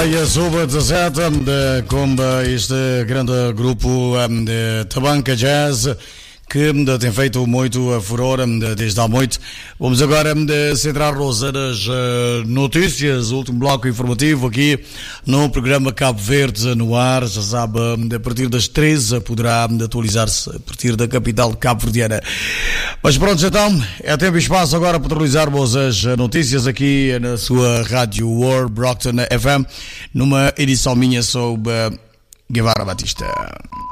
Vai a Suba 17 com este grande grupo de Tabanca Jazz que tem feito muito furor desde há muito. Vamos agora centrar-nos nas notícias, o último bloco informativo aqui no programa Cabo Verde no ar. Já sabe, a partir das 13 poderá atualizar-se a partir da capital cabo-verdiana. Mas pronto, então, é tempo e espaço agora para atualizarmos as notícias aqui na sua rádio World Brockton FM, numa edição minha sob Guevara Batista.